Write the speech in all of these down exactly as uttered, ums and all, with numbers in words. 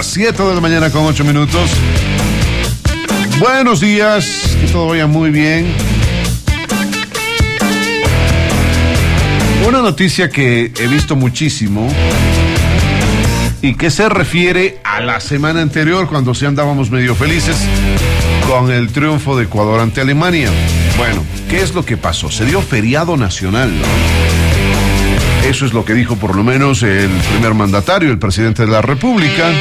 siete de la mañana con ocho minutos. Buenos días, que todo vaya muy bien. Una noticia que he visto muchísimo y que se refiere a la semana anterior, cuando sí andábamos medio felices con el triunfo de Ecuador ante Alemania. Bueno, ¿qué es lo que pasó? Se dio feriado nacional, ¿no? Eso es lo que dijo por lo menos el primer mandatario, el presidente de la República,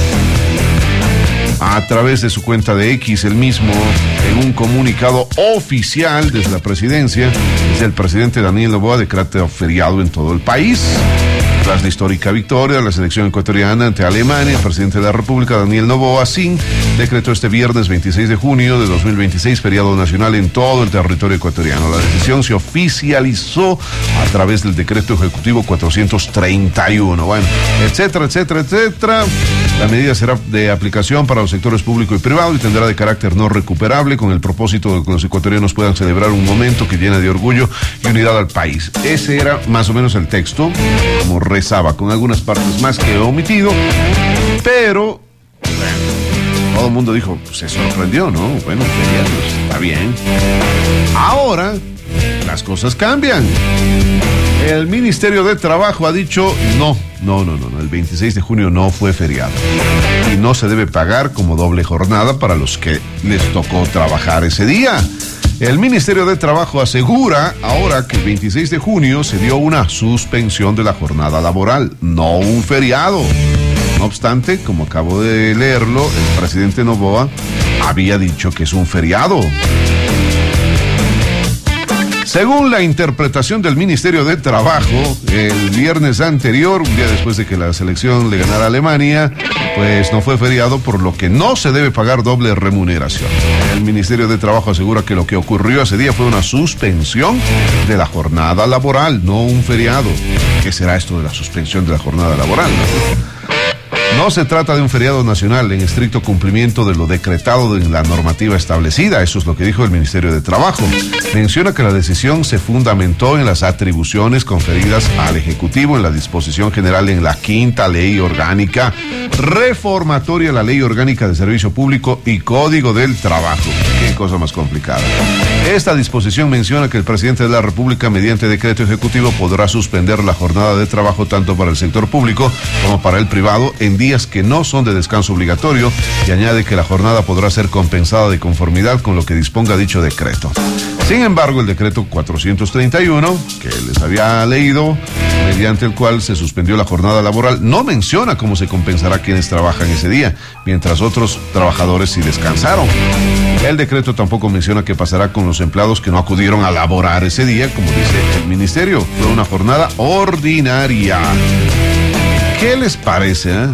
a través de su cuenta de X, el mismo, en un comunicado oficial desde la presidencia, desde el presidente Daniel Noboa, decretó feriado en todo el país. Tras la histórica victoria de la selección ecuatoriana ante Alemania, el presidente de la República, Daniel Noboa, sí, decretó este viernes veintiséis de junio de dos mil veintiséis feriado nacional en todo el territorio ecuatoriano. La decisión se oficializó a través del decreto ejecutivo cuatrocientos treinta y uno. Bueno, etcétera, etcétera, etcétera. La medida será de aplicación para los sectores público y privado y tendrá de carácter no recuperable, con el propósito de que los ecuatorianos puedan celebrar un momento que llena de orgullo y unidad al país. Ese era más o menos el texto, como rezaba, con algunas partes más que he omitido, pero bueno, todo el mundo dijo, se sorprendió, ¿no? Bueno, pues, está bien. Ahora, las cosas cambian. El Ministerio de Trabajo ha dicho, no, no, no, no, no, el veintiséis de junio no fue feriado y no se debe pagar como doble jornada para los que les tocó trabajar ese día. El Ministerio de Trabajo asegura ahora que el veintiséis de junio se dio una suspensión de la jornada laboral, no un feriado. No obstante, como acabo de leerlo, el presidente Noboa había dicho que es un feriado. Según la interpretación del Ministerio de Trabajo, el viernes anterior, un día después de que la selección le ganara a Alemania, pues no fue feriado, por lo que no se debe pagar doble remuneración. El Ministerio de Trabajo asegura que lo que ocurrió ese día fue una suspensión de la jornada laboral, no un feriado. ¿Qué será esto de la suspensión de la jornada laboral, no? No se trata de un feriado nacional en estricto cumplimiento de lo decretado en la normativa establecida. Eso es lo que dijo el Ministerio de Trabajo. Menciona que la decisión se fundamentó en las atribuciones conferidas al Ejecutivo en la disposición general en la quinta ley orgánica reformatoria, la Ley Orgánica de Servicio Público y Código del Trabajo. Qué cosa más complicada. Esta disposición menciona que el presidente de la República, mediante decreto ejecutivo, podrá suspender la jornada de trabajo tanto para el sector público como para el privado en días que no son de descanso obligatorio, y añade que la jornada podrá ser compensada de conformidad con lo que disponga dicho decreto. Sin embargo, el decreto cuatrocientos treinta y uno, que les había leído, mediante el cual se suspendió la jornada laboral, no menciona cómo se compensará a quienes trabajan ese día, mientras otros trabajadores sí descansaron. El decreto tampoco menciona qué pasará con los empleados que no acudieron a laborar ese día, como dice el ministerio. Fue una jornada ordinaria. ¿Qué les parece, eh?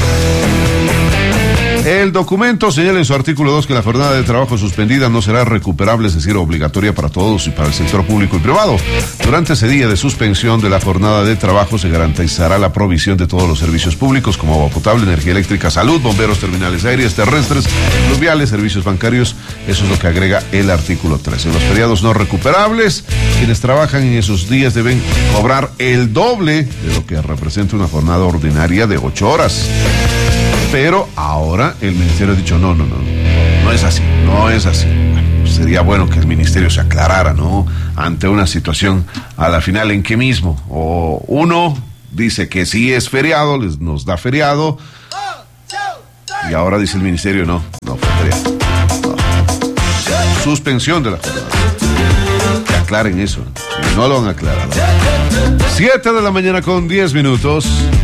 El documento señala en su artículo dos que la jornada de trabajo suspendida no será recuperable, es decir, obligatoria para todos y para el sector público y privado. Durante ese día de suspensión de la jornada de trabajo se garantizará la provisión de todos los servicios públicos como agua potable, energía eléctrica, salud, bomberos, terminales aéreas, terrestres, fluviales, servicios bancarios. Eso es lo que agrega el artículo tres. En los feriados no recuperables, quienes trabajan en esos días deben cobrar el doble de lo que representa una jornada ordinaria de ocho horas. Pero ahora el ministerio ha dicho, no, no, no, no es así, no es así. Bueno, sería bueno que el ministerio se aclarara, ¿no? Ante una situación a la final en que mismo, o uno dice que sí es feriado, les, nos da feriado, y ahora dice el ministerio, no, no fue feriado. No. Suspensión de la jornada. Que aclaren eso, no lo han aclarado. Siete de la mañana con diez minutos.